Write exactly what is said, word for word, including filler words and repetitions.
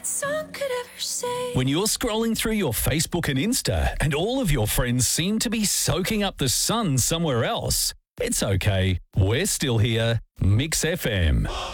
that song could ever say. When you're scrolling through your Facebook and Insta and all of your friends seem to be soaking up the sun somewhere else, it's okay. We're still here. Mix F M.